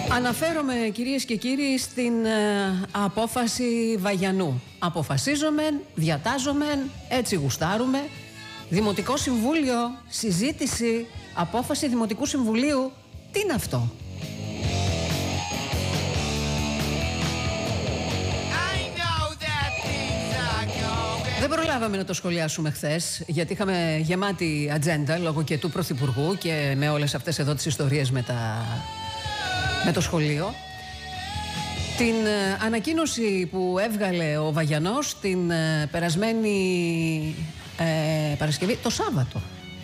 Αναφέρομαι, κυρίες και κύριοι, στην απόφαση Βαγιανού. Αποφασίζομεν, διατάζομεν, έτσι γουστάρουμε. Δημοτικό Συμβούλιο, συζήτηση, απόφαση Δημοτικού Συμβουλίου. Τι είναι αυτό? Δεν προλάβαμε να το σχολιάσουμε χθες, γιατί είχαμε γεμάτη ατζέντα λόγω και του Πρωθυπουργού και με όλες αυτές εδώ τις ιστορίες με το σχολείο. Την ανακοίνωση που έβγαλε ο Βαγιανός την περασμένη Παρασκευή, το Σάββατο.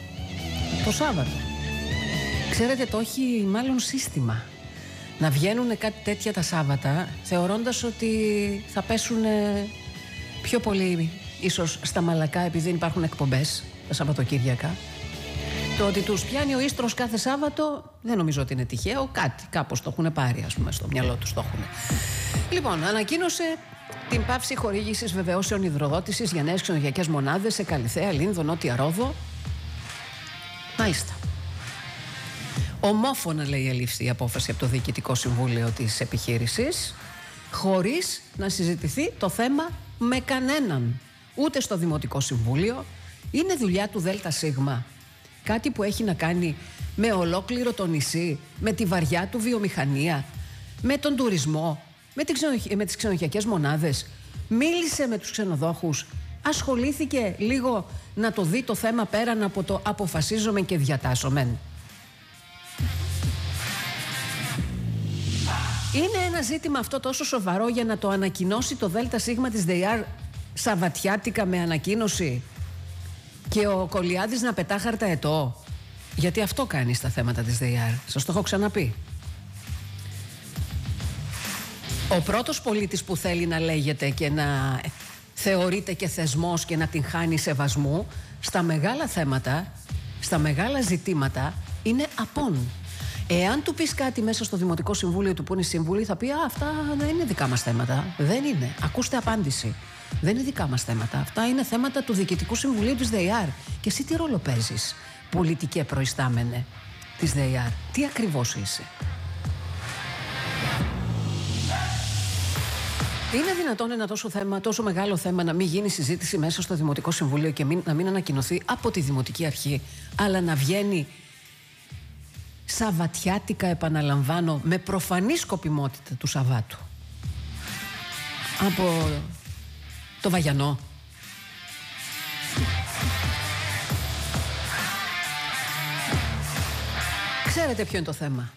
Ξέρετε, το έχει μάλλον σύστημα να βγαίνουν κάτι τέτοια τα Σάββατα, θεωρώντας ότι θα πέσουν πιο πολύ ίσως στα μαλακά, επειδή δεν υπάρχουν εκπομπές τα Σαββατοκύριακα. Το ότι τους πιάνει ο ίστρος κάθε Σάββατο δεν νομίζω ότι είναι τυχαίο. Κάπως το έχουν πάρει, ας πούμε, στο μυαλό τους το έχουν. Λοιπόν, ανακοίνωσε την πάυση χορήγησης βεβαιώσεων υδροδότησης για νέες ξενοδοχειακές μονάδες σε Καλιθέα, Λίνδο, Νότια Ρόδο. Μάλιστα. Ομόφωνα, λέει, ελήφθη η απόφαση από το Διοικητικό Συμβούλιο της επιχείρησης, χωρίς να συζητηθεί το θέμα με κανέναν. Ούτε στο Δημοτικό Συμβούλιο. Είναι δουλειά του ΔΣ. Κάτι που έχει να κάνει με ολόκληρο το νησί, με τη βαριά του βιομηχανία, με τον τουρισμό, με τις ξενοδοχειακές μονάδες. Μίλησε με τους ξενοδόχους, ασχολήθηκε λίγο να το δει το θέμα πέραν από το αποφασίζομεν και διατάσσομεν. Είναι ένα ζήτημα αυτό τόσο σοβαρό για να το ανακοινώσει το ΔΣ της ΔΕΙΑΡ σαββατιάτικα με ανακοίνωση και ο Κολιάδης να πετά χαρταετό? Γιατί αυτό κάνει στα θέματα της ΔΕΙΑΡ. Σας το έχω ξαναπεί. Ο πρώτος πολίτης που θέλει να λέγεται και να θεωρείται και θεσμός και να την χάνει σεβασμού στα μεγάλα θέματα, στα μεγάλα ζητήματα, είναι απόν. Εάν του πεις κάτι μέσα στο Δημοτικό Συμβούλιο του που είναι σύμβουλοι, θα πει αυτά δεν είναι δικά μας θέματα. Δεν είναι. Ακούστε απάντηση. Δεν είναι δικά μας θέματα. Αυτά είναι θέματα του Διοικητικού Συμβουλίου της ΔΕΙΑΡ. Και εσύ τι ρόλο παίζεις, πολιτικέ προϊστάμενε της ΔΕΙΑΡ? Τι ακριβώς είσαι? Είναι δυνατόν ένα τόσο μεγάλο θέμα να μην γίνει συζήτηση μέσα στο Δημοτικό Συμβούλιο και να μην ανακοινωθεί από τη Δημοτική Αρχή, αλλά να βγαίνει σαββατιάτικα, επαναλαμβάνω, με προφανή σκοπιμότητα του Σαββάτου από το Βαγιανό? Ξέρετε ποιο είναι το θέμα?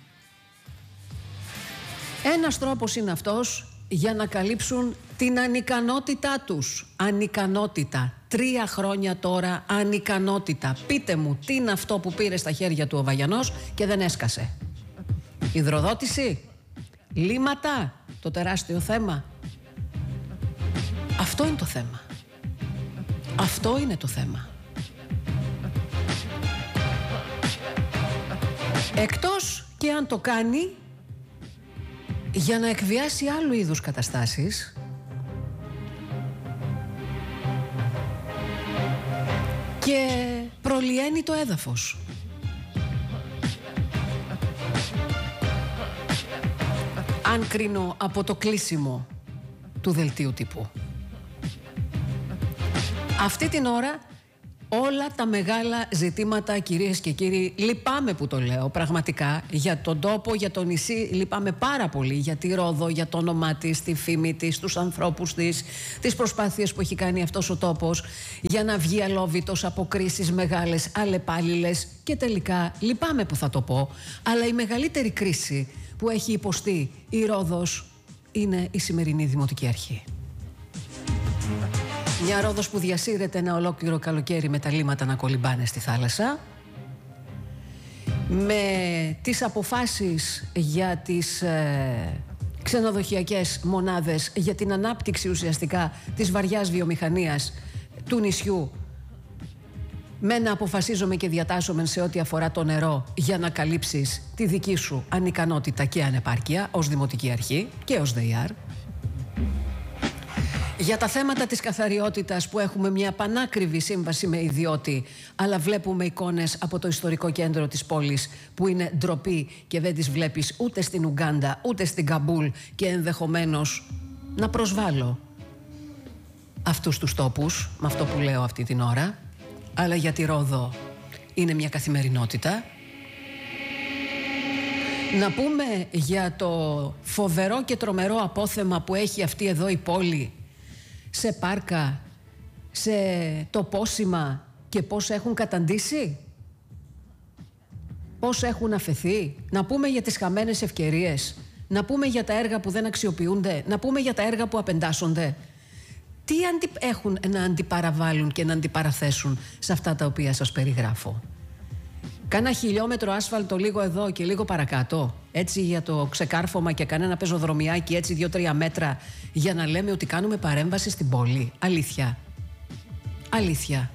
Ένας τρόπος είναι αυτός για να καλύψουν την ανικανότητά τους. Ανικανότητα. 3 χρόνια τώρα ανικανότητα. Πείτε μου, τι είναι αυτό που πήρε στα χέρια του ο Βαγιανός και δεν έσκασε? Υδροδότηση? Λύματα? Το τεράστιο θέμα? Αυτό είναι το θέμα. Αυτό είναι το θέμα. Εκτός και αν το κάνει για να εκβιάσει άλλου είδους καταστάσεις και προλυαίνει το έδαφος. Αν κρίνω από το κλείσιμο του δελτίου τύπου. Αυτή την ώρα όλα τα μεγάλα ζητήματα, κυρίες και κύριοι, λυπάμαι που το λέω πραγματικά, για τον τόπο, για το νησί, λυπάμαι πάρα πολύ για τη Ρόδο, για το όνομά της, τη φήμη της, τους ανθρώπους της, τις προσπάθειες που έχει κάνει αυτός ο τόπος για να βγει αλόβητος από κρίσεις μεγάλες, αλλεπάλληλες, και τελικά λυπάμαι που θα το πω, αλλά η μεγαλύτερη κρίση που έχει υποστεί η Ρόδος είναι η σημερινή Δημοτική Αρχή. Μια Ρόδος που διασύρεται ένα ολόκληρο καλοκαίρι με τα λίματα να κολυμπάνε στη θάλασσα, με τις αποφάσεις για τις ξενοδοχειακές μονάδες, για την ανάπτυξη ουσιαστικά της βαριάς βιομηχανίας του νησιού, με να αποφασίζομαι και διατάσσομαι σε ό,τι αφορά το νερό για να καλύψεις τη δική σου ανικανότητα και ανεπάρκεια ως Δημοτική Αρχή και ως ΔΕΙΑΡ. Για τα θέματα της καθαριότητας που έχουμε μια πανάκριβη σύμβαση με ιδιώτη, αλλά βλέπουμε εικόνες από το ιστορικό κέντρο της πόλης που είναι ντροπή και δεν τις βλέπεις ούτε στην Ουγκάντα ούτε στην Καμπούλ, και ενδεχομένως να προσβάλλω αυτούς τους τόπους με αυτό που λέω αυτή την ώρα, αλλά για τη Ρόδο είναι μια καθημερινότητα. Να πούμε για το φοβερό και τρομερό απόθεμα που έχει αυτή εδώ η πόλη σε πάρκα, σε τοπόσημα, και πώς έχουν καταντήσει, πώς έχουν αφαιθεί. Να πούμε για τις χαμένες ευκαιρίες, να πούμε για τα έργα που δεν αξιοποιούνται, να πούμε για τα έργα που απεντάσσονται. Τι έχουν να αντιπαραβάλουν και να αντιπαραθέσουν σε αυτά τα οποία σας περιγράφω? Κάνα χιλιόμετρο άσφαλτο λίγο εδώ και λίγο παρακάτω, έτσι για το ξεκάρφωμα, και κανένα πεζοδρομιάκι έτσι 2-3 μέτρα, για να λέμε ότι κάνουμε παρέμβαση στην πόλη? Αλήθεια? Αλήθεια?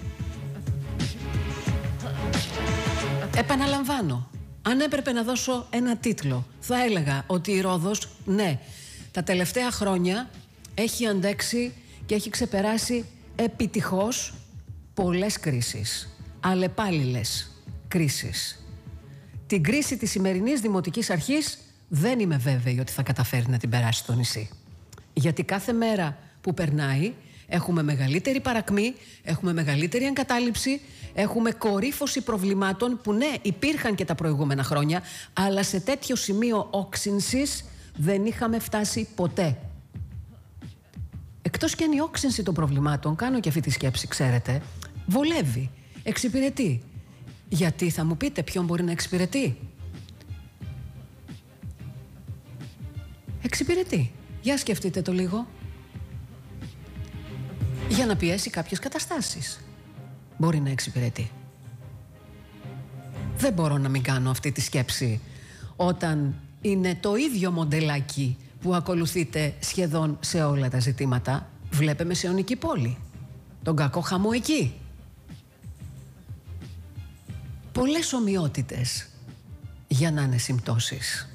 Επαναλαμβάνω, αν έπρεπε να δώσω ένα τίτλο, θα έλεγα ότι η Ρόδος, ναι, τα τελευταία χρόνια έχει αντέξει και έχει ξεπεράσει επιτυχώς πολλές κρίσεις, αλλεπάλληλες κρίσεις. Την κρίση της σημερινής Δημοτικής Αρχής δεν είμαι βέβαιη ότι θα καταφέρει να την περάσει στο νησί. Γιατί κάθε μέρα που περνάει έχουμε μεγαλύτερη παρακμή, έχουμε μεγαλύτερη εγκατάλειψη, έχουμε κορύφωση προβλημάτων που ναι, υπήρχαν και τα προηγούμενα χρόνια, αλλά σε τέτοιο σημείο όξυνσης δεν είχαμε φτάσει ποτέ. Εκτός κι αν η όξυνση των προβλημάτων, κάνω και αυτή τη σκέψη, ξέρετε, βολεύει, εξυπηρετεί. Γιατί θα μου πείτε ποιον μπορεί να εξυπηρετεί? Εξυπηρετεί. Για σκεφτείτε το λίγο. Για να πιέσει κάποιες καταστάσεις μπορεί να εξυπηρετεί. Δεν μπορώ να μην κάνω αυτή τη σκέψη όταν είναι το ίδιο μοντελάκι που ακολουθείτε σχεδόν σε όλα τα ζητήματα. Βλέπε Μεσαιωνική πόλη, τον κακό χαμό εκεί. Πολλές ομοιότητες για να είναι συμπτώσεις.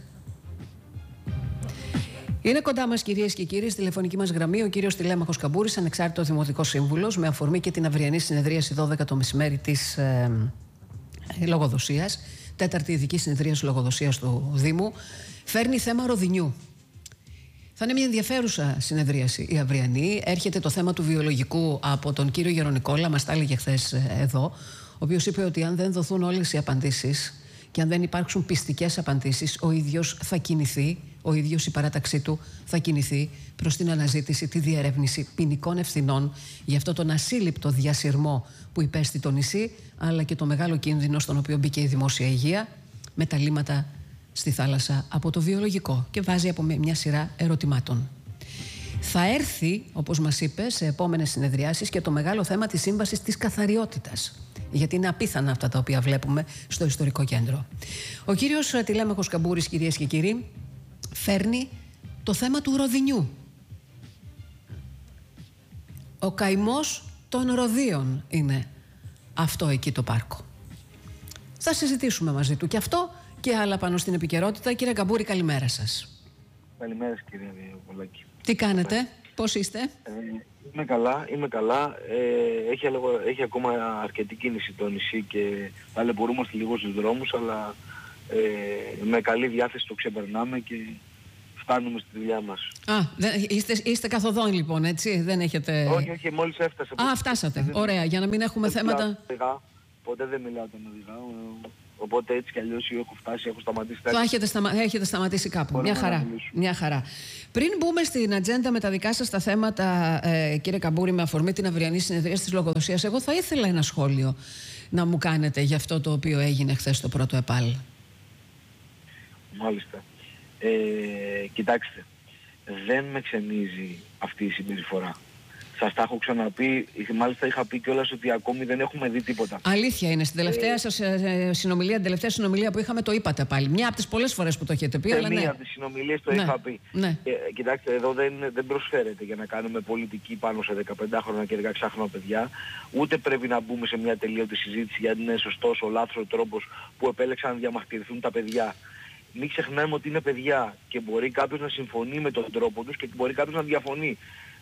Είναι κοντά μας, κυρίες και κύριοι, στη τηλεφωνική μας γραμμή ο κύριος Τηλέμαχος Καμπούρης, ανεξάρτητος δημοτικός σύμβουλος, με αφορμή και την αυριανή συνεδρίαση 12 το μεσημέρι της λογοδοσίας, τέταρτη ειδική συνεδρίαση λογοδοσίας του Δήμου. Φέρνει θέμα Ροδινιού. Θα είναι μια ενδιαφέρουσα συνεδρίαση η αυριανή. Έρχεται το θέμα του βιολογικού από τον κύριο Γερονικόλα, μας τα έλεγε χθες εδώ, ο οποίος είπε ότι αν δεν δοθούν όλες οι απαντήσεις και αν δεν υπάρξουν πιστικές απαντήσεις, ο ίδιος θα κινηθεί, ο ίδιος η παράταξή του θα κινηθεί προς την αναζήτηση, τη διερεύνηση ποινικών ευθυνών για αυτό τον ασύλληπτο διασυρμό που υπέστη το νησί, αλλά και το μεγάλο κίνδυνο στον οποίο μπήκε η δημόσια υγεία με τα λίμματα στη θάλασσα από το βιολογικό, και βάζει από μια σειρά ερωτημάτων. Θα έρθει, όπως μας είπε, σε επόμενες συνεδριάσεις και το μεγάλο θέμα της σύμβασης της καθαριότητας, γιατί είναι απίθανα αυτά τα οποία βλέπουμε στο ιστορικό κέντρο. Ο κύριος Τηλέμαχος Καμπούρης, κυρίες και κύριοι, φέρνει το θέμα του Ροδινιού. Ο καημός των Ροδίων είναι αυτό εκεί το πάρκο. Θα συζητήσουμε μαζί του και αυτό και άλλα πάνω στην επικαιρότητα. Κύριε Καμπούρη, καλημέρα σας. Καλημέρα, κύριε Πολάκη. Τι κάνετε, πώς είστε? Είμαι καλά. Έχει ακόμα αρκετή κίνηση το νησί και ταλαιπωρούμαστε λίγο στους δρόμους, αλλά με καλή διάθεση το ξεπερνάμε και φτάνουμε στη δουλειά μας. Είστε καθοδόν λοιπόν, έτσι, δεν έχετε... Όχι, μόλις έφτασα. Φτάσατε, ωραία, για να μην έχουμε θέματα... Ποτέ δεν μιλάω όταν οδηγάω, οπότε έτσι κι αλλιώς έχω φτάσει, έχω σταματήσει. Έχετε σταματήσει κάπου, μια χαρά. Πριν μπούμε στην ατζέντα με τα δικά σας τα θέματα, κύριε Καμπούρη, με αφορμή την αυριανή συνεδρία της λογοδοσίας, εγώ θα ήθελα ένα σχόλιο να μου κάνετε για αυτό το οποίο έγινε χθες στο πρώτο ΕΠΑΛ. Μάλιστα. Κοιτάξτε, δεν με ξενίζει αυτή η συμπεριφορά. Σας τα έχω ξαναπεί, μάλιστα είχα πει κιόλας ότι ακόμη δεν έχουμε δει τίποτα. Αλήθεια είναι, στην τελευταία σας συνομιλία, την τελευταία συνομιλία που είχαμε το είπατε πάλι. Μια από τις πολλές φορές που το έχετε πει, αλλά ναι. Μία από τις συνομιλίες το είχα πει. Ναι. Κοιτάξτε, εδώ δεν προσφέρεται για να κάνουμε πολιτική πάνω σε 15χρονα και 16χρονα παιδιά. Ούτε πρέπει να μπούμε σε μια τελείωτη συζήτηση για αν είναι σωστός ο λάθος ο τρόπος που επέλεξαν να διαμαρτυρηθούν τα παιδιά. Μην ξεχνάμε ότι είναι παιδιά και μπορεί κάποιος να συμφωνεί με τον τρόπο τους και μπορεί κάποιος να διαφωνεί.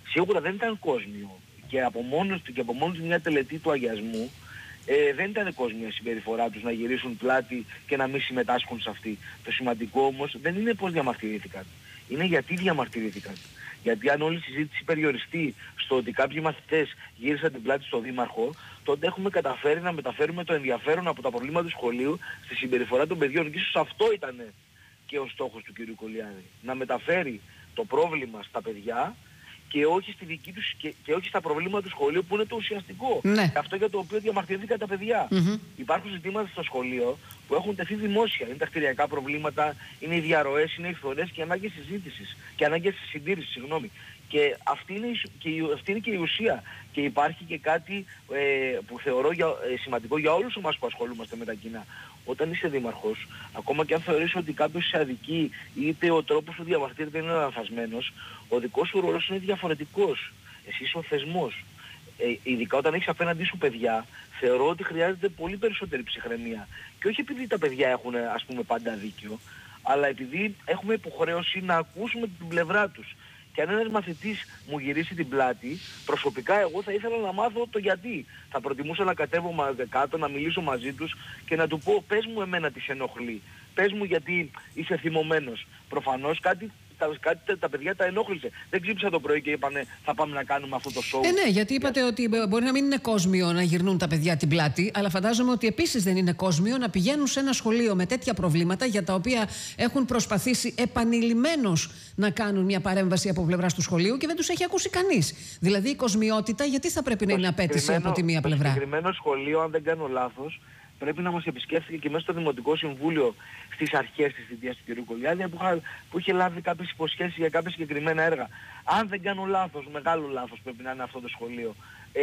σίγουρα δεν ήταν κόσμιο. Και από μόνος μια τελετή του αγιασμού δεν ήταν κόσμια η συμπεριφορά τους να γυρίσουν πλάτη και να μην συμμετάσχουν σε αυτή. Το σημαντικό όμως δεν είναι πώς διαμαρτυρήθηκαν. Είναι γιατί διαμαρτυρήθηκαν. Γιατί αν όλη η συζήτηση περιοριστεί στο ότι κάποιοι μαθητές γύρισαν την πλάτη στο δήμαρχο, τότε έχουμε καταφέρει να μεταφέρουμε το ενδιαφέρον από τα προβλήματα του σχολείου στη συμπεριφορά των παιδιών. Και ίσως αυτό ήταν και ο στόχος του κ. Κολιάνη. Να μεταφέρει το πρόβλημα στα παιδιά και όχι στη δική τους και όχι στα προβλήματα του σχολείου που είναι το ουσιαστικό. Ναι. Αυτό για το οποίο διαμαρτυρήθηκαν τα παιδιά. Υπάρχουν ζητήματα στο σχολείο που έχουν τεθεί δημόσια. Είναι τα κτηριακά προβλήματα, είναι οι διαρροές, είναι οι φθορές και ανάγκες συζήτησης και ανάγκες συντήρησης, συγγνώμη. Και αυτή είναι και η ουσία. Και υπάρχει και κάτι που θεωρώ σημαντικό για όλους εμάς που ασχολούμαστε με τα κοινά. Όταν είσαι δήμαρχος, ακόμα και αν θεωρείς ότι κάποιος σε αδικεί είτε ο τρόπος που διαμαρτύρεται είναι λανθασμένος, ο δικός σου ρόλος είναι διαφορετικός. Εσύ είσαι ο θεσμός. Ειδικά όταν έχεις απέναντί σου παιδιά, θεωρώ ότι χρειάζεται πολύ περισσότερη ψυχραιμία. Και όχι επειδή τα παιδιά έχουν, ας πούμε, πάντα δίκιο, αλλά επειδή έχουμε υποχρέωση να ακούσουμε την πλευρά τους. Και αν ένας μαθητής μου γυρίσει την πλάτη, προσωπικά εγώ θα ήθελα να μάθω το γιατί. Θα προτιμούσα να κατέβω κάτω, να μιλήσω μαζί τους και να του πω πες μου εμένα τι σε ενοχλεί. Πες μου γιατί είσαι θυμωμένος. Προφανώς κάτι τα παιδιά τα ενόχλησε. Δεν ξύπνησα το πρωί και είπανε θα πάμε να κάνουμε αυτό το show. Ναι, γιατί είπατε ότι μπορεί να μην είναι κόσμιο να γυρνούν τα παιδιά την πλάτη, αλλά φαντάζομαι ότι επίσης δεν είναι κόσμιο να πηγαίνουν σε ένα σχολείο με τέτοια προβλήματα για τα οποία έχουν προσπαθήσει επανειλημμένως να κάνουν μια παρέμβαση από πλευράς του σχολείου και δεν τους έχει ακούσει κανείς. Δηλαδή η κοσμιότητα γιατί θα πρέπει να είναι απέτηση από τη μία πλευρά. Το συγκεκριμένο σχολείο, αν δεν κάνω λάθος, πρέπει να μας επισκέφθηκε και μέσα στο Δημοτικό Συμβούλιο στις αρχές της θητείας του κ. Κολιάνη που είχε λάβει κάποιες υποσχέσεις για κάποια συγκεκριμένα έργα. Αν δεν κάνω λάθος, μεγάλο λάθος πρέπει να είναι αυτό το σχολείο.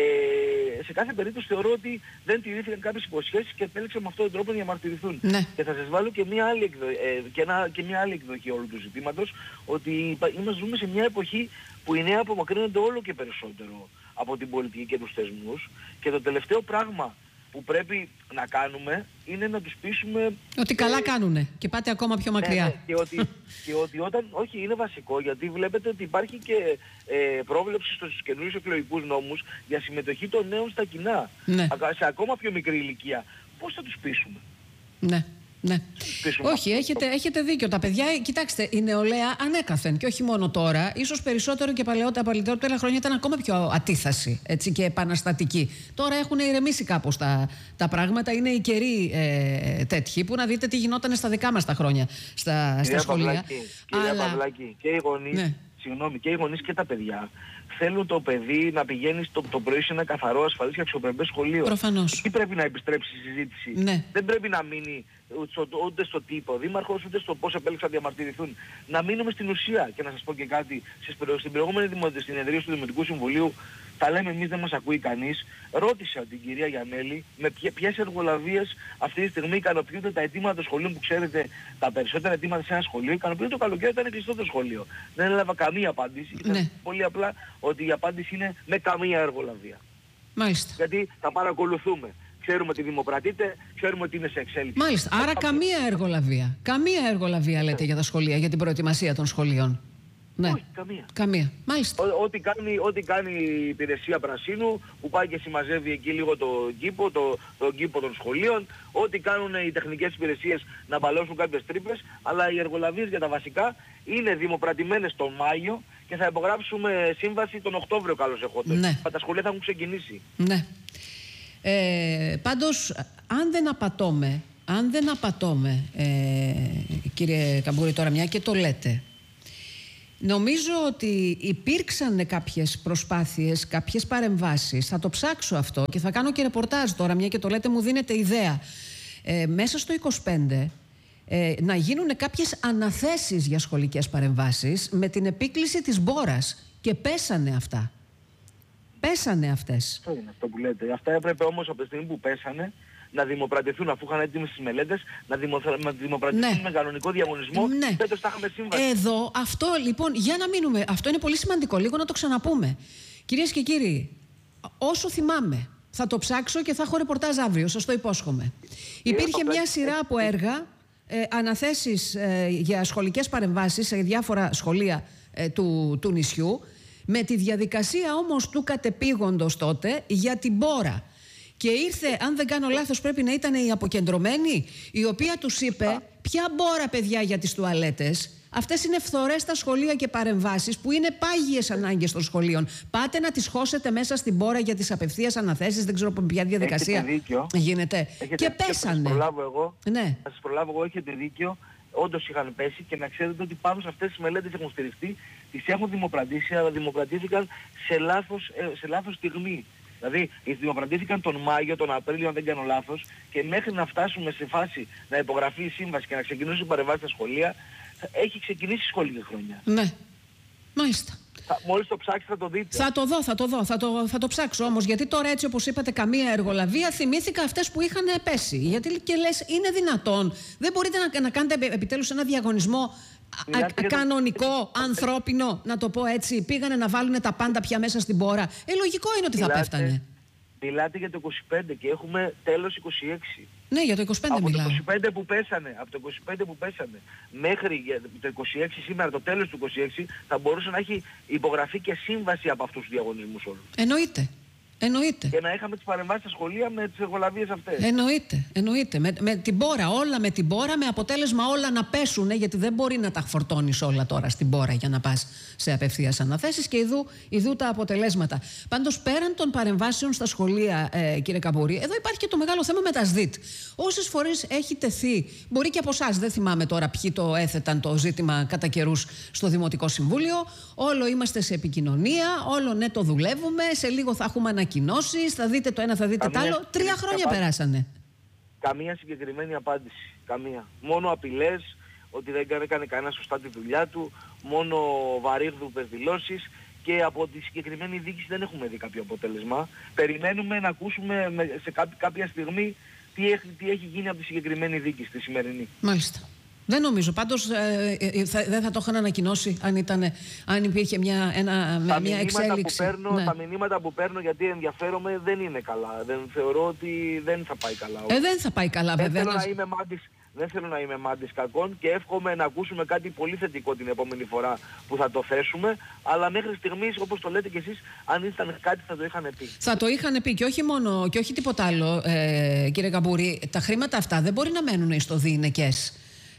Σε κάθε περίπτωση θεωρώ ότι δεν τηρήθηκαν κάποιες υποσχέσεις και επέλεξαν με αυτόν τον τρόπο να διαμαρτυρηθούν. Ναι. Και θα σας βάλω και μια άλλη εκδοχή όλου του ζητήματος, ότι ζούμε σε μια εποχή που οι νέοι απομακρύνονται όλο και περισσότερο από την πολιτική και τους θεσμούς και το τελευταίο πράγμα που πρέπει να κάνουμε είναι να τους πείσουμε ότι καλά κάνουνε και πάτε ακόμα πιο μακριά. Ναι, και ότι όταν, όχι είναι βασικό γιατί βλέπετε ότι υπάρχει και πρόβλεψη στους καινούριους εκλογικούς νόμους για συμμετοχή των νέων στα κοινά. Ναι. Σε ακόμα πιο μικρή ηλικία. Πώς θα τους πείσουμε? Ναι. Ναι. Όχι, έχετε δίκιο. Τα παιδιά, κοιτάξτε, η νεολαία ανέκαθεν και όχι μόνο τώρα, ίσως περισσότερο και παλαιότερα χρόνια ήταν ακόμα πιο ατίθαση έτσι, και επαναστατική. Τώρα έχουν ηρεμήσει κάπως τα πράγματα. Είναι οι καιροί τέτοιοι που να δείτε τι γινόταν στα δικά μας τα χρόνια στα σχολεία. Κυρία Παυλάκη, και οι γονείς, ναι. Και οι γονείς και τα παιδιά θέλουν το παιδί να πηγαίνει το πρωί σε ένα καθαρό, ασφαλής και αξιοπρεπές σχολείο. Προφανώς. Εκεί πρέπει να επιστρέψει η συζήτηση. Ναι. Δεν πρέπει να μείνει ούτε στο τύπο ο δήμαρχος, ούτε στο πώς επέλεξαν να διαμαρτυρηθούν. Να μείνουμε στην ουσία. Και να σας πω και κάτι. Στην προηγούμενη συνεδρία του Δημοτικού Συμβουλίου, τα λέμε εμείς, δεν μας ακούει κανείς. Ρώτησα την κυρία Γιαννέλη με ποιες εργολαβίες αυτή τη στιγμή ικανοποιούνται τα αιτήματα των σχολείων, που ξέρετε τα περισσότερα αιτήματα σε ένα σχολείο ικανοποιούνται το καλοκαίρι όταν είναι κλειστό το σχολείο. Δεν έλαβα καμία απάντηση. Ναι. Πολύ απλά ότι η απάντηση είναι με καμία εργολαβία. Μάλιστα. Γιατί τα παρακολουθούμε. Ξέρουμε ότι δημοπρατείται, ξέρουμε ότι είναι σε εξέλιξη. Μάλιστα. Άρα καμία εργολαβία. Καμία εργολαβία λέτε για τα σχολεία, για την προετοιμασία των σχολείων. Ναι. Όχι, καμία. Μάλιστα. Ό,τι κάνει η υπηρεσία Πρασίνου που πάει και συμμαζεύει εκεί λίγο τον κήπο των σχολείων, ό,τι κάνουν οι τεχνικές υπηρεσίες να μπαλώσουν κάποιες τρύπες, αλλά οι εργολαβίες για τα βασικά είναι δημοπρατημένες τον Μάιο και θα υπογράψουμε σύμβαση τον Οκτώβριο καλώς εχόντως. Ναι. Τα σχολεία θα έχουν ξεκινήσει. Ναι. Πάντως, αν δεν απατώμε, κύριε Καμπούρη, τώρα μια και το λέτε, νομίζω ότι υπήρξαν κάποιες προσπάθειες, κάποιες παρεμβάσεις. Θα το ψάξω αυτό και θα κάνω και ρεπορτάζ τώρα, μια και το λέτε, μου δίνετε ιδέα. Μέσα στο 25 να γίνουν κάποιες αναθέσεις για σχολικές παρεμβάσεις με την επίκληση της Μπόρας. Και πέσανε αυτά. Πέσανε αυτές. Αυτό είναι αυτό που λέτε. Αυτά έπρεπε όμως από τη στιγμή που πέσανε να δημοπρατηθούν, αφού είχαν έτοιμες τις μελέτες, να δημοπρατηθούν με κανονικό διαγωνισμό. Ναι. Φέτος θα είχαμε σύμβαση. Εδώ, αυτό λοιπόν, για να μείνουμε, αυτό είναι πολύ σημαντικό, λίγο να το ξαναπούμε. Κυρίες και κύριοι, όσο θυμάμαι, θα το ψάξω και θα έχω ρεπορτάζ αύριο, σας το υπόσχομαι. Υπήρχε μια σειρά από έργα, αναθέσεις για σχολικές παρεμβάσεις σε διάφορα σχολεία του νησιού. με τη διαδικασία όμως του κατεπήγοντος τότε για την Μπόρα. Και ήρθε, αν δεν κάνω λάθος, πρέπει να ήταν η αποκεντρωμένη, η οποία τους είπε: ποια Μπόρα, παιδιά, για τις τουαλέτες? Αυτές είναι φθορές στα σχολεία και παρεμβάσεις που είναι πάγιες ανάγκες των σχολείων. Πάτε να τις χώσετε μέσα στην Μπόρα για τις απευθείας αναθέσεις, δεν ξέρω ποια διαδικασία γίνεται. Και πέσανε. Θα σας προλάβω εγώ. Ναι. Θα σας προλάβω εγώ, έχετε δίκιο. Όντως είχαν πέσει και να ξέρετε ότι πάνω σε αυτές τις μελέτες έχουν στηριχτεί, τις έχουν δημοπρατήσει, αλλά δημοπρατήθηκαν σε λάθος στιγμή. Δηλαδή, δημοπρατήθηκαν τον Μάιο, τον Απρίλιο, αν δεν κάνω λάθος, και μέχρι να φτάσουμε σε φάση να υπογραφεί η σύμβαση και να ξεκινήσουν οι παρεμβάσεις στα σχολεία, έχει ξεκινήσει η σχολική χρονιά. Ναι, μάλιστα. Μόλις το ψάξετε θα το δείτε. Θα το ψάξω όμως, γιατί τώρα, έτσι όπως είπατε, καμία εργολαβία, θυμήθηκα αυτές που είχαν πέσει. Γιατί και λες, είναι δυνατόν? Δεν μπορείτε να κάνετε επιτέλους ένα διαγωνισμό κανονικό, ανθρώπινο, να το πω έτσι? Πήγανε να βάλουν τα πάντα πια μέσα στην Μπόρα. Λογικό είναι ότι θα πέφτανε. Μιλάτε για το 25 και έχουμε τέλος 26. Ναι, για το 25 μιλάω. Από το 25 που πέσανε μέχρι το 26 σήμερα, το τέλος του 26, θα μπορούσε να έχει υπογραφεί και σύμβαση από αυτούς τους διαγωνισμούς όλους. Εννοείται. Και να είχαμε τις παρεμβάσεις στα σχολεία με τις εργολαβίες αυτές. Εννοείται. Με την Μπόρα, όλα με την Μπόρα, με αποτέλεσμα όλα να πέσουν, γιατί δεν μπορεί να τα φορτώνεις όλα τώρα στην Μπόρα για να πας σε απευθείας αναθέσεις, και ιδού τα αποτελέσματα. Πάντως, πέραν των παρεμβάσεων στα σχολεία, κύριε Καμπούρη, εδώ υπάρχει και το μεγάλο θέμα με τα ΣΔΙΤ. Όσες φορές έχει τεθεί, μπορεί και από εσάς, δεν θυμάμαι τώρα ποιοι το έθεταν το ζήτημα κατά καιρούς στο Δημοτικό Συμβούλιο, όλο είμαστε σε επικοινωνία, όλο ναι, το δουλεύουμε, σε λίγο θα έχουμε ανακοινώσεις, θα δείτε το ένα, θα δείτε το άλλο. 3 χρόνια περάσανε. Καμία συγκεκριμένη απάντηση. Καμία. Μόνο απειλές, ότι δεν έκανε κανένα σωστά τη δουλειά του, μόνο βαρύγδουπες δηλώσεις, και από τη συγκεκριμένη διοίκηση δεν έχουμε δει κάποιο αποτέλεσμα. Περιμένουμε να ακούσουμε σε κάποια στιγμή τι έχει γίνει από τη συγκεκριμένη διοίκηση, τη σημερινή. Μάλιστα. Δεν νομίζω. Πάντως δεν θα το είχαν ανακοινώσει αν υπήρχε μια εξέλιξη. Τα μηνύματα που παίρνω, γιατί ενδιαφέρομαι, δεν είναι καλά. Δεν θεωρώ ότι δεν θα πάει καλά. Δεν θα πάει καλά, βέβαια. Δεν θέλω να είμαι μάντης κακών και εύχομαι να ακούσουμε κάτι πολύ θετικό την επόμενη φορά που θα το θέσουμε. Αλλά μέχρι στιγμής, όπως το λέτε κι εσείς, αν ήταν κάτι θα το είχαν πει. Θα το είχαν πει, και όχι μόνο, και όχι τίποτα άλλο, κύριε Καμπούρη. Τα χρήματα αυτά δεν μπορεί να μένουν ιστοδιειναικές,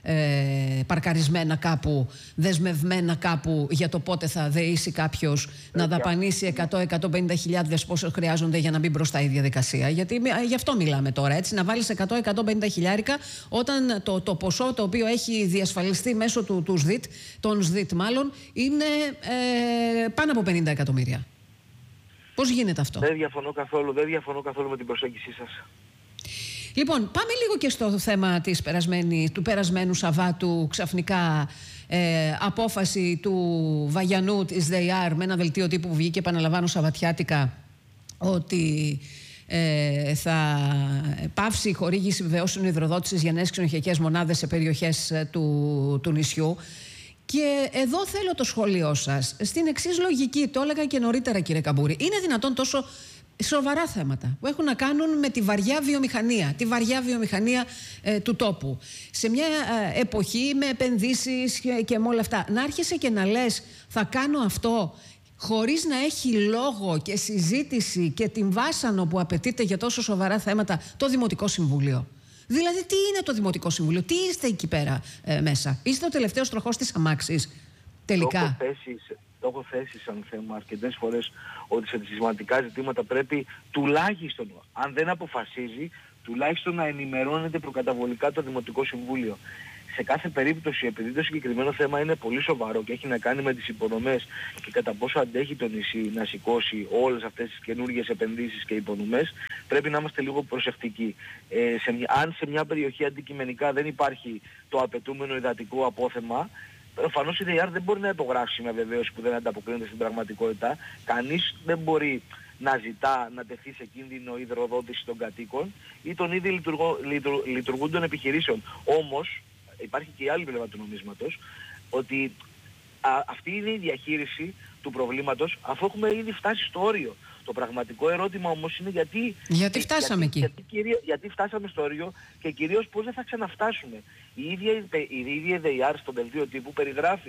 παρκαρισμένα κάπου, δεσμευμένα κάπου για το πότε θα δεήσει κάποιος να δαπανίσει 100-150 χιλιάδες, πόσο χρειάζονται για να μπει μπροστά η διαδικασία. Γιατί γι' αυτό μιλάμε τώρα, έτσι, να βάλεις 100-150 χιλιάρικα όταν το ποσό το οποίο έχει διασφαλιστεί μέσω των ΣΔΙΤ μάλλον, είναι πάνω από 50 εκατομμύρια. Πώς γίνεται αυτό? Δεν διαφωνώ καθόλου με την προσέγγιση σας. Λοιπόν, πάμε λίγο και στο θέμα του περασμένου Σαββάτου. Ξαφνικά απόφαση του Βαγιανού της ΔΕΙΑΡ με ένα δελτίο τύπου που βγήκε, επαναλαμβάνω, σαββατιάτικα, ότι θα πάυσει η χορήγηση βεβαιώσεων υδροδότησης για νέες ξενοδοχειακές μονάδες σε περιοχές του νησιού. Και εδώ θέλω το σχόλιο σας στην εξής λογική. Το έλεγα και νωρίτερα, κύριε Καμπούρη. Είναι δυνατόν τόσο σοβαρά θέματα που έχουν να κάνουν με τη βαριά βιομηχανία του τόπου, σε μια εποχή με επενδύσεις και με όλα αυτά, να άρχισε και να λες θα κάνω αυτό χωρίς να έχει λόγο και συζήτηση και την βάσανο που απαιτείται για τόσο σοβαρά θέματα το Δημοτικό Συμβούλιο? Δηλαδή, τι είναι το Δημοτικό Συμβούλιο, τι είστε εκεί πέρα μέσα? Είστε ο τελευταίος τροχός της αμάξης τελικά? Το έχω θέσει σαν θέμα αρκετές φορές, ότι σε σημαντικά ζητήματα πρέπει τουλάχιστον, αν δεν αποφασίζει, τουλάχιστον να ενημερώνεται προκαταβολικά το Δημοτικό Συμβούλιο. Σε κάθε περίπτωση, επειδή το συγκεκριμένο θέμα είναι πολύ σοβαρό και έχει να κάνει με τις υποδομές και κατά πόσο αντέχει το νησί να σηκώσει όλες αυτές τις καινούργιες επενδύσεις και υποδομές, πρέπει να είμαστε λίγο προσεκτικοί. Αν σε μια περιοχή αντικειμενικά δεν υπάρχει το απαιτούμενο υδατικό απόθεμα, προφανώς η ΔΕΙΑΡ δεν μπορεί να υπογράψει μια βεβαίωση που δεν ανταποκρίνεται στην πραγματικότητα. Κανείς δεν μπορεί να ζητά να τεθεί σε κίνδυνο η υδροδότηση των κατοίκων ή των ήδη λειτουργούντων επιχειρήσεων. Όμως, υπάρχει και η άλλη πλευρά του νομίσματος, ότι αυτή είναι η διαχείριση του προβλήματος αφού έχουμε ήδη φτάσει στο όριο. Το πραγματικό ερώτημα όμως είναι γιατί φτάσαμε εκεί. Γιατί φτάσαμε στο όριο και κυρίως πώς δεν θα ξαναφτάσουμε. Η ίδια η ΔΕΙΑΡ στο δελτίο τύπου περιγράφει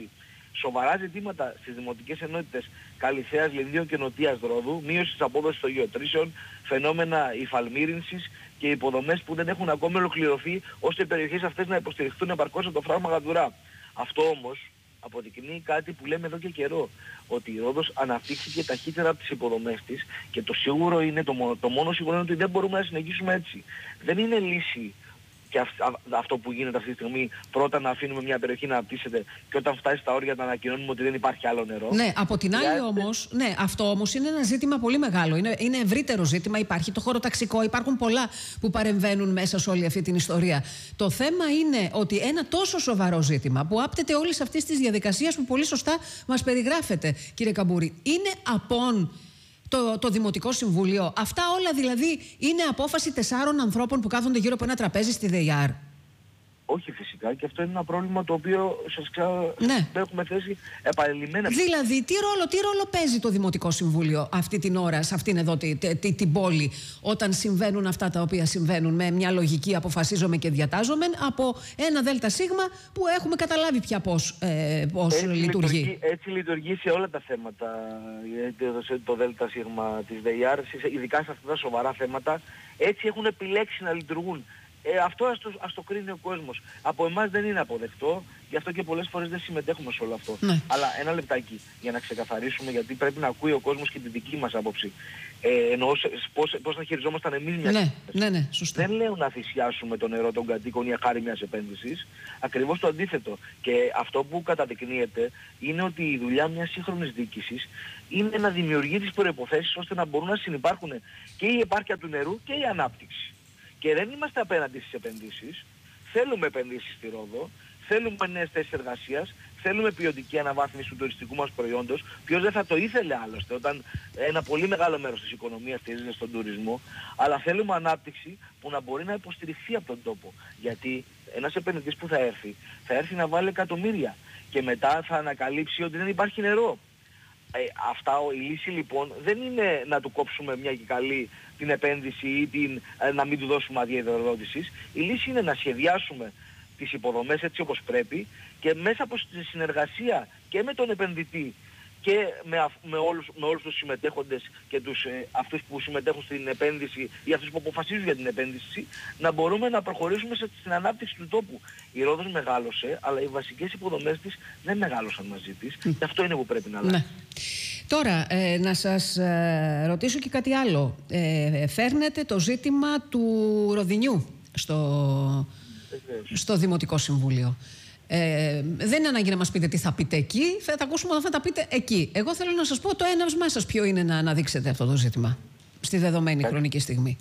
σοβαρά ζητήματα στις δημοτικές ενότητες Καλυθέας, Λινδίων και Νοτίας Ρόδου, μείωση της απόδοσης των γεωτρήσεων, φαινόμενα υφαλμύρινσης και υποδομές που δεν έχουν ακόμη ολοκληρωθεί ώστε οι περιοχές αυτές να υποστηριχθούν επαρκώς από το φράγμα Γαδουρά. Αυτό όμως αποδεικνύει κάτι που λέμε εδώ και καιρό, ότι η Ρόδος αναπτύχθηκε ταχύτερα από τις υποδομές της και το σίγουρο είναι, το μόνο σίγουρο είναι ότι δεν μπορούμε να συνεχίσουμε έτσι. Δεν είναι λύση και αυτό που γίνεται αυτή τη στιγμή, πρώτα να αφήνουμε μια περιοχή να αναπτύσσεται και όταν φτάσει στα όρια να ανακοινώνουμε ότι δεν υπάρχει άλλο νερό. Ναι, από την άλλη όμως, ναι, αυτό όμως είναι ένα ζήτημα πολύ μεγάλο. Είναι ευρύτερο ζήτημα. Υπάρχει το χωροταξικό, υπάρχουν πολλά που παρεμβαίνουν μέσα σε όλη αυτή την ιστορία. Το θέμα είναι ότι ένα τόσο σοβαρό ζήτημα που άπτεται όλης αυτής της διαδικασίας που πολύ σωστά μας περιγράφεται, κύριε Καμπούρη, είναι απόν το Δημοτικό Συμβούλιο. Αυτά όλα δηλαδή είναι απόφαση 4 ανθρώπων που κάθονται γύρω από ένα τραπέζι στη ΔΕΙΑΡ. Όχι φυσικά, και αυτό είναι ένα πρόβλημα το οποίο σας έχουμε θέσει επανειλημμένα. Δηλαδή, τι ρόλο παίζει το Δημοτικό Συμβούλιο αυτή την ώρα, σε αυτήν εδώ την πόλη, όταν συμβαίνουν αυτά τα οποία συμβαίνουν, με μια λογική αποφασίζομαι και διατάζομαι, από ένα ΔΣ που έχουμε καταλάβει πια πώς λειτουργεί. Έτσι λειτουργεί σε όλα τα θέματα το ΔΣ της ΔΕΙΑΡ, ειδικά σε αυτά τα σοβαρά θέματα. Έτσι έχουν επιλέξει να λειτουργούν. Αυτό ας το κρίνει ο κόσμος. Από εμάς δεν είναι αποδεκτό, γι' αυτό και πολλές φορές δεν συμμετέχουμε σε όλο αυτό. Ναι. Αλλά ένα λεπτάκι για να ξεκαθαρίσουμε, γιατί πρέπει να ακούει ο κόσμος και τη δική μας άποψη. Εννοώ πώς θα χειριζόμασταν εμείς μια κατάσταση. Ναι, σωστά. Δεν λέω να θυσιάσουμε το νερό των κατοίκων για χάρη μιας επένδυσης. Ακριβώς το αντίθετο. Και αυτό που καταδεικνύεται είναι ότι η δουλειά μιας σύγχρονης διοίκησης είναι να δημιουργεί τις προϋποθέσεις ώστε να μπορούν να συνυπάρχουν και η επάρκεια του νερού και η ανάπτυξη. Και δεν είμαστε απέναντι στις επενδύσεις. Θέλουμε επενδύσεις στη Ρόδο, θέλουμε νέες θέσεις εργασίας, θέλουμε ποιοτική αναβάθμιση του τουριστικού μας προϊόντος. Ποιος δεν θα το ήθελε άλλωστε, όταν ένα πολύ μεγάλο μέρος της οικονομίας στηρίζεται στον τουρισμό. Αλλά θέλουμε ανάπτυξη που να μπορεί να υποστηριχθεί από τον τόπο. Γιατί ένας επενδυτής που θα έρθει να βάλει εκατομμύρια και μετά θα ανακαλύψει ότι δεν υπάρχει νερό. Η λύση λοιπόν δεν είναι να του κόψουμε μια και καλή την επένδυση ή να μην του δώσουμε άδεια υδροδότησης. Η λύση είναι να σχεδιάσουμε τις υποδομές έτσι όπως πρέπει και μέσα από τη συνεργασία και με τον επενδυτή και με όλους τους συμμετέχοντες και αυτούς που συμμετέχουν στην επένδυση ή αυτούς που αποφασίζουν για την επένδυση, να μπορούμε να προχωρήσουμε στην ανάπτυξη του τόπου. Η Ρόδος μεγάλωσε, αλλά οι βασικές υποδομές της δεν μεγάλωσαν μαζί της και αυτό είναι που πρέπει να αλλάξει. Ναι. Τώρα, να σας ρωτήσω και κάτι άλλο. Φέρνετε το ζήτημα του Ροδινιού στο Δημοτικό Συμβούλιο. Δεν είναι ανάγκη να μας πείτε τι θα πείτε εκεί, θα τα ακούσουμε όταν θα τα πείτε εκεί. Εγώ θέλω να σας πω το έναυσμά σας ποιο είναι να αναδείξετε αυτό το ζήτημα στη δεδομένη χρονική στιγμή.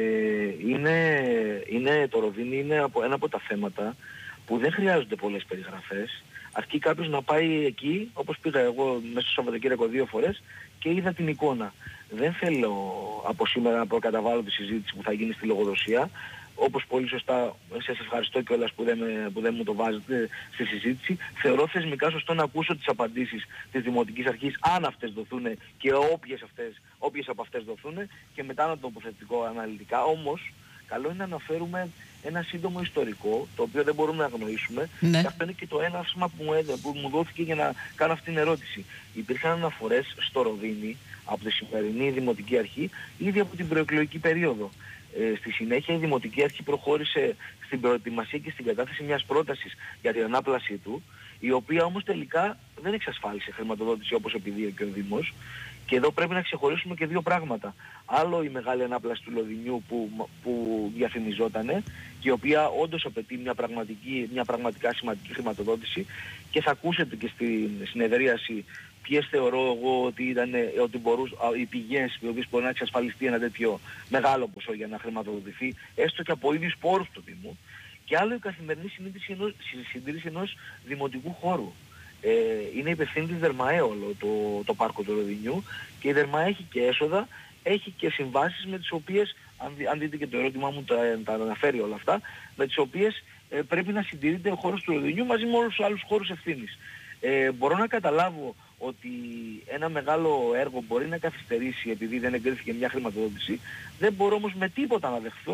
Το Ροδίνι είναι ένα από τα θέματα που δεν χρειάζονται πολλές περιγραφές. Αρκεί κάποιος να πάει εκεί, όπως πήγα εγώ μέσα στο Σαββατοκύριακο 2 φορές και είδα την εικόνα. Δεν θέλω από σήμερα να προκαταβάλω τη συζήτηση που θα γίνει στη λογοδοσία. Όπως πολύ σωστά, σας ευχαριστώ κιόλας που δεν μου το βάζετε στη συζήτηση. Θεωρώ θεσμικά σωστό να ακούσω τις απαντήσεις της Δημοτικής Αρχής, αν αυτές δοθούν και όποιες από αυτές δοθούν, και μετά να τοποθετικό αναλυτικά. Όμως, καλό είναι να αναφέρουμε ένα σύντομο ιστορικό, το οποίο δεν μπορούμε να αγνοήσουμε. Ναι. Και αυτό είναι και το έναυσμα που μου δόθηκε για να κάνω αυτή την ερώτηση. Υπήρχαν αναφορές στο Ροδίνι από τη σημερινή Δημοτική Αρχή ήδη από την προεκλογική περίοδο. Στη συνέχεια η Δημοτική Αρχή προχώρησε στην προετοιμασία και στην κατάθεση μιας πρότασης για την ανάπλασή του, η οποία όμως τελικά δεν εξασφάλισε χρηματοδότηση όπως επιδίωκε ο Δήμος. Και εδώ πρέπει να ξεχωρίσουμε και δύο πράγματα. Άλλο η μεγάλη ανάπλαση του Λοδινιού που διαφημιζότανε και η οποία όντως απαιτεί μια πραγματικά σημαντική χρηματοδότηση, και θα ακούσετε και στη συνεδρίαση ποιες θεωρώ εγώ ότι μπορούσαν οι πηγές οι οποίες μπορεί να εξασφαλιστεί ένα τέτοιο μεγάλο ποσό για να χρηματοδοτηθεί, έστω και από ίδιους πόρους του Δήμου. Και άλλο η καθημερινή συντήρηση ενός δημοτικού χώρου. Είναι υπευθύνη της ΔΕΡΜΑΕ όλο το πάρκο του Ροδινιού, και η ΔΕΡΜΑΕ έχει και έσοδα, έχει και συμβάσεις με τις οποίες, αν δείτε και το ερώτημά μου τα αναφέρει όλα αυτά, με τις οποίες πρέπει να συντηρείται ο χώρος του Ροδινιού μαζί με όλους τους άλλους χώρους ευθύνης. Μπορώ να καταλάβω ότι ένα μεγάλο έργο μπορεί να καθυστερήσει επειδή δεν εγκρίθηκε μια χρηματοδότηση. Δεν μπορώ όμως με τίποτα να δεχθώ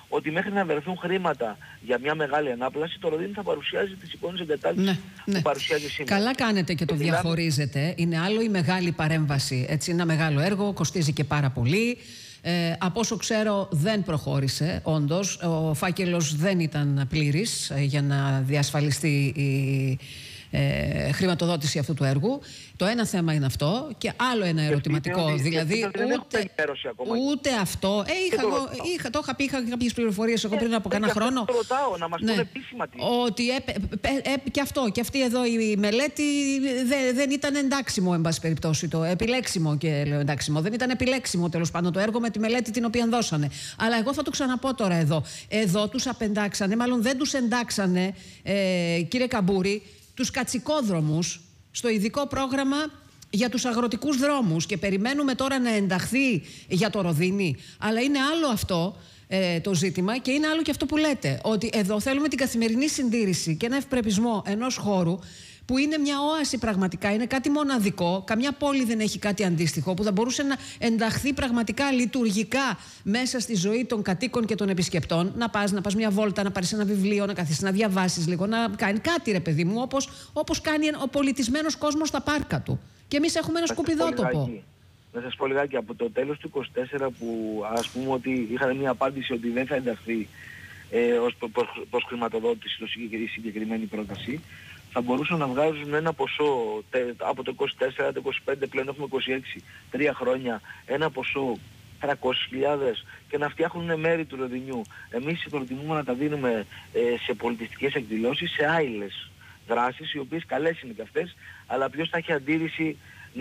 ότι μέχρι να βρεθούν χρήματα για μια μεγάλη ανάπλαση, το Ροδίνι θα παρουσιάζει τις εικόνες εγκατάλειψης που παρουσιάζει σήμερα. Καλά κάνετε και το διαχωρίζετε. Είναι άλλο η μεγάλη παρέμβαση. Έτσι, ένα μεγάλο έργο, κοστίζει και πάρα πολύ. Από όσο ξέρω δεν προχώρησε όντως. Ο φάκελος δεν ήταν πλήρης για να διασφαλιστεί η χρηματοδότηση αυτού του έργου. Το ένα θέμα είναι αυτό και άλλο ένα ερωτηματικό. Δηλαδή ούτε αυτό. Το είχα πει, είχα κάποιες πληροφορίες εγώ πριν από κάνα χρόνο. Ρωτάω, να μας πούνε επίσημα τι. Ότι και αυτή εδώ η μελέτη δεν ήταν εντάξιμο, εν πάση περιπτώσει. Το επιλέξιμο και λέω εντάξιμο. Δεν ήταν επιλέξιμο τέλος πάντων το έργο με τη μελέτη την οποία δώσανε. Αλλά εγώ θα το ξαναπώ τώρα εδώ. Εδώ τους απεντάξανε, μάλλον δεν τους εντάξανε, κύριε Καμπούρη, τους κατσικόδρομους στο ειδικό πρόγραμμα για τους αγροτικούς δρόμους και περιμένουμε τώρα να ενταχθεί για το Ροδίνι. Αλλά είναι άλλο αυτό το ζήτημα και είναι άλλο και αυτό που λέτε, ότι εδώ θέλουμε την καθημερινή συντήρηση και ένα ευπρεπισμό ενός χώρου που είναι μια όαση πραγματικά, είναι κάτι μοναδικό. Καμιά πόλη δεν έχει κάτι αντίστοιχο που θα μπορούσε να ενταχθεί πραγματικά λειτουργικά μέσα στη ζωή των κατοίκων και των επισκεπτών. Να πας μια βόλτα, να πάρεις ένα βιβλίο, να καθίσεις να διαβάσεις λίγο, να κάνει κάτι, ρε παιδί μου, όπως κάνει ο πολιτισμένος κόσμος στα πάρκα του. Και εμείς έχουμε ένα σκουπιδότοπο. Να σας πω λιγάκι, από το τέλος του 24 που ας πούμε ότι είχαν μια απάντηση ότι δεν θα ενταχθεί ως προς χρηματοδότηση η συγκεκριμένη πρόταση, θα μπορούσαν να βγάζουν ένα ποσό από το 24, το 25, πλέον έχουμε 26, 3 χρόνια, ένα ποσό 300.000 και να φτιάχνουν μέρη του Ροδινιού. Εμείς προτιμούμε να τα δίνουμε σε πολιτιστικές εκδηλώσεις, σε άειλες δράσεις, οι οποίες καλές είναι και αυτές, αλλά ποιος θα έχει αντίρρηση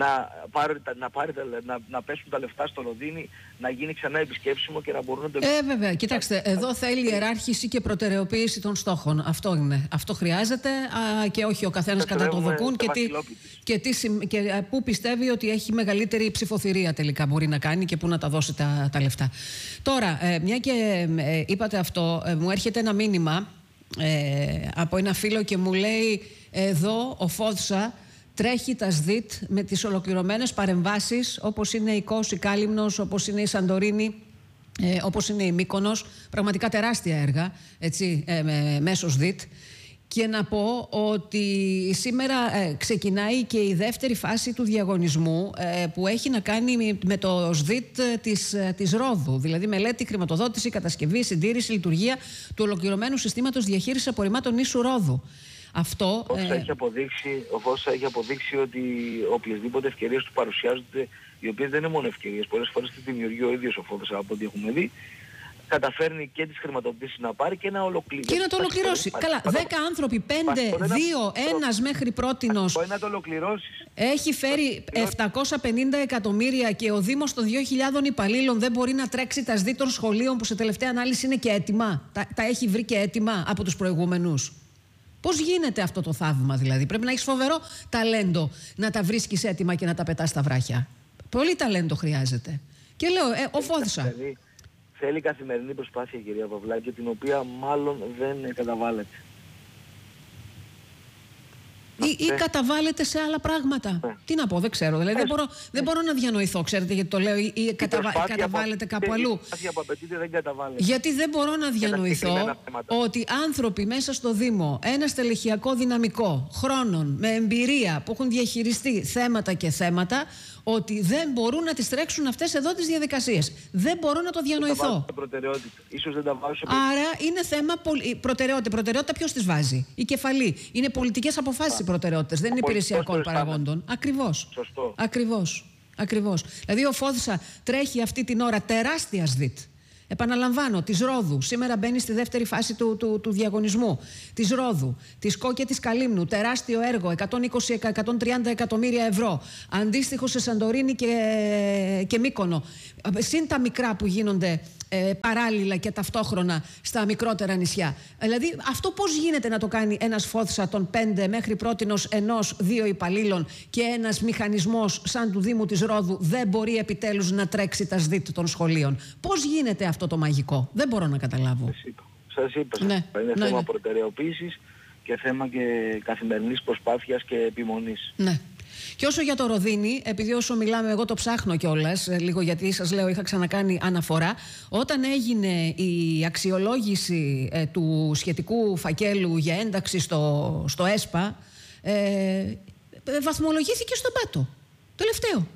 να πέσουν τα λεφτά στο Ροδίνι, να γίνει ξανά επισκέψιμο και να μπορούν να το... Βέβαια, κοιτάξτε, εδώ θέλει ιεράρχηση και προτεραιοποίηση των στόχων. Αυτό είναι. Αυτό χρειάζεται και όχι ο καθένας κατά το δοκούν και πού πιστεύει ότι έχει μεγαλύτερη ψηφοθυρία τελικά μπορεί να κάνει και πού να τα δώσει τα λεφτά. Τώρα, μια και είπατε αυτό, μου έρχεται ένα μήνυμα από ένα φίλο και μου λέει εδώ ο Φόδσα τρέχει τα ΣΔΙΤ με τις ολοκληρωμένες παρεμβάσεις όπως είναι η Κos, η Κάλυμνος, όπως είναι η Σαντορίνη, όπως είναι η Μύκονος. Πραγματικά τεράστια έργα, έτσι, μέσω ΣΔΙΤ. Και να πω ότι σήμερα ξεκινάει και η δεύτερη φάση του διαγωνισμού που έχει να κάνει με το ΣΔΙΤ της Ρόδου. Δηλαδή μελέτη, χρηματοδότηση, κατασκευή, συντήρηση, λειτουργία του ολοκληρωμένου συστήματος διαχείρισης απορριμμάτων νήσου Ρόδου. Αυτό, ο Φώσσα έχει αποδείξει ότι οποιασδήποτε ευκαιρίες του παρουσιάζονται, οι οποίες δεν είναι μόνο ευκαιρίες, πολλές φορές τις δημιουργεί ο ίδιος ο Φώσσα από ό,τι έχουμε δει, καταφέρνει και τις χρηματοδοτήσεις να πάρει και να ολοκληρώσει. Και να το ολοκληρώσει. Καλά, 10 άνθρωποι, 5, 2, 1 μέχρι πρότινος. Μπορεί να το ολοκληρώσεις. Έχει φέρει 750 εκατομμύρια και ο Δήμος των 2.000 υπαλλήλων δεν μπορεί να τρέξει τα ΣΔΙΤ των σχολείων που σε τελευταία ανάλυση είναι και έτοιμα. Τα έχει βρει και έτοιμα από τους προηγούμενους. Πώς γίνεται αυτό το θαύμα, δηλαδή? Πρέπει να έχεις φοβερό ταλέντο να τα βρίσκεις έτοιμα και να τα πετάς στα βράχια. Πολύ ταλέντο χρειάζεται. Και λέω, ο Φόδσα. Θέλει καθημερινή προσπάθεια, κυρία Παυλάκη, την οποία μάλλον δεν καταβάλλεται. Ή καταβάλλεται σε άλλα πράγματα. Τι να πω, δεν ξέρω. Δηλαδή δεν μπορώ να διανοηθώ, ξέρετε, γιατί το λέω, ή καταβάλλεται κάπου αλλού. Γιατί δεν μπορώ να διανοηθώ ότι άνθρωποι μέσα στο Δήμο, ένα στελεχειακό δυναμικό, χρόνων, με εμπειρία, που έχουν διαχειριστεί θέματα και θέματα, ότι δεν μπορούν να τις τρέξουν αυτές εδώ τις διαδικασίες. Δεν μπορώ να το διανοηθώ. Άρα είναι θέμα προτεραιότητα. Ποιος τις βάζει? Η κεφαλή. Είναι πολιτικές αποφάσεις οι προτεραιότητες. Δεν είναι υπηρεσιακών παραγόντων. Ακριβώς. Σωστό. Ακριβώς. Δηλαδή ο Φόδσα τρέχει αυτή την ώρα τεράστια ΣΔΙΤ. Επαναλαμβάνω, της Ρόδου. Σήμερα μπαίνει στη δεύτερη φάση του διαγωνισμού. Της Ρόδου, της Κο και της Καλύμνου. Τεράστιο έργο, 120-130 εκατομμύρια ευρώ. Αντίστοιχο σε Σαντορίνη και Μύκονο. Συν τα μικρά που γίνονται παράλληλα και ταυτόχρονα στα μικρότερα νησιά. Δηλαδή, αυτό πώς γίνεται να το κάνει ένας Φόδσα των 5 μέχρι πρότινος 1-2 υπαλλήλων και ένας μηχανισμός σαν του Δήμου της Ρόδου δεν μπορεί επιτέλους να τρέξει τα ΣΔΙΤ των σχολείων? Πώς γίνεται αυτό το μαγικό? Δεν μπορώ να καταλάβω. Σας είπα. Είναι θέμα προτεραιοποίησης και θέμα και καθημερινής προσπάθειας και επιμονής. Ναι. Και όσο για το Ροδίνι, επειδή όσο μιλάμε, εγώ το ψάχνω κιόλας, λίγο γιατί σας λέω, είχα ξανακάνει αναφορά. Όταν έγινε η αξιολόγηση του σχετικού φακέλου για ένταξη στο ΕΣΠΑ, βαθμολογήθηκε στον πάτο. Τελευταίο.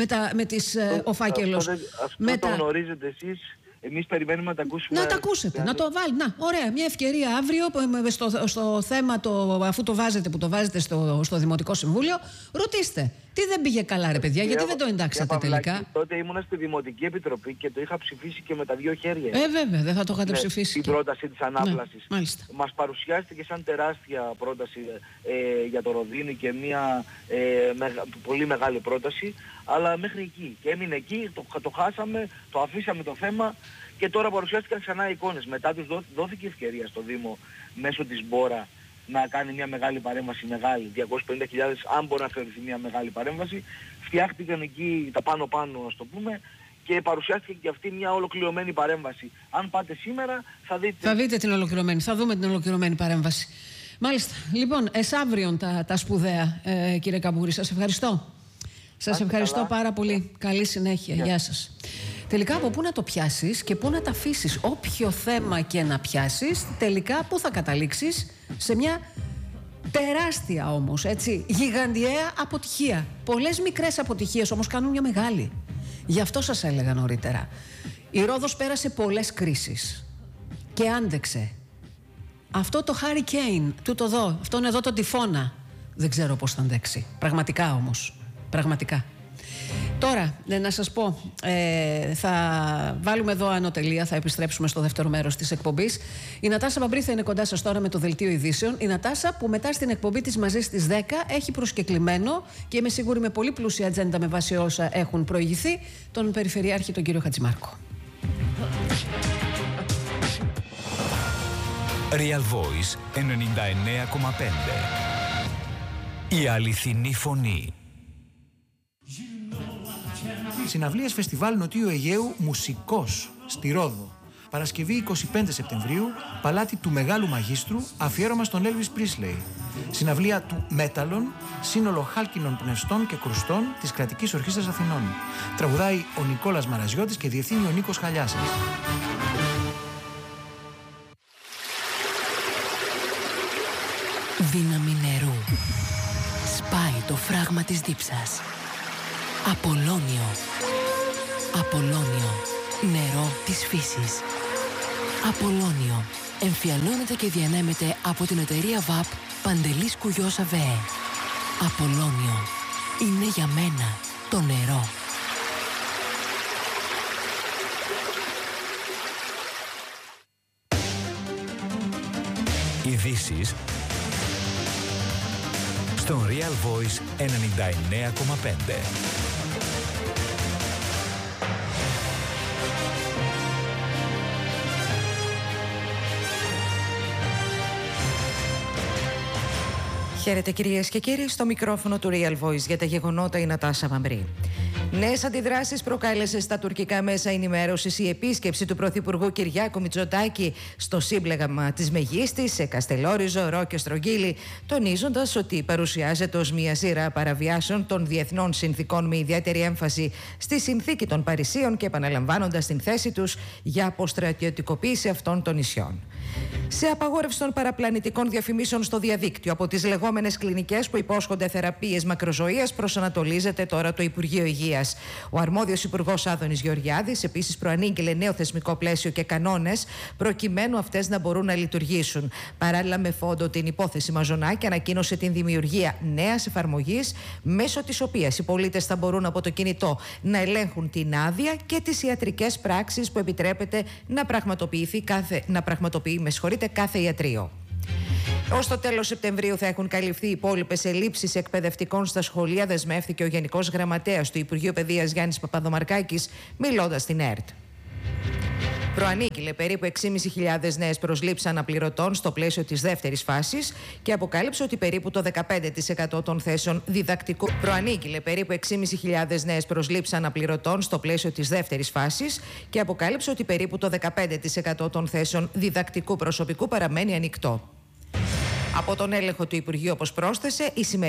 Ο φάκελος. Αυτό το γνωρίζετε εσείς. Εμείς περιμένουμε να τα ακούσουμε. Να τα ακούσετε, να το βάλει. Να, ωραία, μια ευκαιρία αύριο στο θέμα, αφού το βάζετε, που το βάζετε στο Δημοτικό Συμβούλιο, ρωτήστε. Τι δεν πήγε καλά, ρε παιδιά, γιατί δεν το εντάξατε τελικά? Τότε ήμουνα στη Δημοτική Επιτροπή και το είχα ψηφίσει και με τα δύο χέρια. Βέβαια, δεν θα το είχατε ψηφίσει. Την πρόταση της ανάπλασης. Ναι, μας παρουσιάστηκε σαν τεράστια πρόταση για το Ροδίνι και μια πολύ μεγάλη πρόταση, αλλά μέχρι εκεί. Και έμεινε εκεί, το χάσαμε, το αφήσαμε το θέμα και τώρα παρουσιάστηκαν ξανά εικόνες. Μετά τους δόθηκε ευκαιρία στο Δήμο μέσω της Μπόρα να κάνει μια μεγάλη παρέμβαση, μεγάλη, 250.000, αν μπορεί να θεωρηθεί μια μεγάλη παρέμβαση. Φτιάχτηκαν εκεί τα πάνω-πάνω, ας το πούμε, και παρουσιάστηκε και αυτή μια ολοκληρωμένη παρέμβαση. Αν πάτε σήμερα θα δείτε... Θα δείτε την ολοκληρωμένη, θα δούμε την ολοκληρωμένη παρέμβαση. Μάλιστα. Λοιπόν, εσαύριον τα σπουδαία, κύριε Καμπούρη. Σας ευχαριστώ. Σας ευχαριστώ πάρα πολύ. Καλή συνέχεια. Γεια σας. Τελικά από πού να το πιάσεις και πού να τα αφήσεις? Όποιο θέμα και να πιάσεις, τελικά πού θα καταλήξεις? Σε μια τεράστια όμως, έτσι, γιγαντιαία αποτυχία. Πολλές μικρές αποτυχίες όμως κάνουν μια μεγάλη. Γι' αυτό σας έλεγα νωρίτερα. Η Ρόδος πέρασε πολλές κρίσεις και άντεξε. Αυτό το hurricane, τούτο εδώ, αυτόν εδώ τον τυφώνα, δεν ξέρω πώς θα αντέξει. Πραγματικά όμως. Πραγματικά. Τώρα, να σας πω, θα βάλουμε εδώ ανωτελεία, θα επιστρέψουμε στο δεύτερο μέρος της εκπομπής. Η Νατάσα Παμπρή θα είναι κοντά σας τώρα με το Δελτίο Ειδήσεων. Η Νατάσα που μετά στην εκπομπή της μαζί στις 10 έχει προσκεκλημένο και είμαι σίγουρη με πολύ πλούσια ατζέντα με βάση όσα έχουν προηγηθεί, τον Περιφερειάρχη τον κύριο Χατζημάρκο. Real Voice 99,5. Η αληθινή φωνή. Συναυλίες Φεστιβάλ Νοτιού Αιγαίου Μουσικός στη Ρόδο. Παρασκευή 25 Σεπτεμβρίου, παλάτι του Μεγάλου Μαγίστρου, αφιέρωμα στον Elvis Presley. Συναυλία του Μέταλλον, σύνολο χάλκινων πνευστών και κρουστών της Κρατικής Ορχήστρας Αθηνών. Τραγουδάει ο Νικόλας Μαραζιώτης και διευθύνει ο Νίκος Χαλιάσας. Δύναμη νερού. Σπάει το φράγμα της δίψας. Απολώνιο. Απολώνιο. Νερό της φύσης. Απολώνιο. Εμφιαλώνεται και διανέμεται από την εταιρεία ΒΑΠ Παντελής Κουγιός ΑΒΕ. Απολώνιο. Είναι για μένα το νερό. Ειδήσεις στον Real Voice 99,5. Χαίρετε κυρίες και κύριοι, στο μικρόφωνο του Real Voice για τα γεγονότα η Νατάσα Παμπρή. Νέες αντιδράσεις προκάλεσε στα τουρκικά μέσα ενημέρωσης η επίσκεψη του Πρωθυπουργού Κυριάκου Μητσοτάκη στο σύμπλεγμα της Μεγίστης σε Καστελόριζο, Ρο και Στρογγύλη, τονίζοντας ότι παρουσιάζεται ως μια σειρά παραβιάσεων των διεθνών συνθήκων με ιδιαίτερη έμφαση στη συνθήκη των Παρισίων και επαναλαμβάνοντας την θέση τους για αποστρατιωτικοποίηση αυτών των νησιών. Σε απαγόρευση των παραπλανητικών διαφημίσεων στο διαδίκτυο από τις λεγόμενες κλινικές που υπόσχονται θεραπείες μακροζωίας, προσανατολίζεται τώρα το Υπουργείο Υγείας. Ο αρμόδιος Υπουργός Άδωνης Γεωργιάδης επίσης προανήγγειλε νέο θεσμικό πλαίσιο και κανόνες προκειμένου αυτές να μπορούν να λειτουργήσουν. Παράλληλα, με φόντο την υπόθεση Μαζονάκη, ανακοίνωσε την δημιουργία νέας εφαρμογής, μέσω της οποίας οι πολίτες θα μπορούν από το κινητό να ελέγχουν την άδεια και τις ιατρικές πράξεις που επιτρέπεται να πραγματοποιεί κάθε ιατρείο. Ως το τέλος Σεπτεμβρίου θα έχουν καλυφθεί οι υπόλοιπες ελλείψεις εκπαιδευτικών στα σχολεία, δεσμεύθηκε ο Γενικός Γραμματέας του Υπουργείου Παιδείας Γιάννης Παπαδομαρκάκης, μιλώντας στην ΕΡΤ. Προανήγγειλε περίπου 6.500 νέες προσλήψεις αναπληρωτών στο πλαίσιο της δεύτερης φάσης και αποκάλυψε ότι περίπου το 15% των θέσεων διδακτικού. Προανήγγειλε περίπου 6.500 νέες προσλήψεις αναπληρωτών στο πλαίσιο της δεύτερης φάσης και αποκάλυψε ότι περίπου το 15% των θέσεων διδακτικού προσωπικού παραμένει ανοιχτό. Από τον έλεγχο του Υπουργείου, όπως πρόσθεσε, η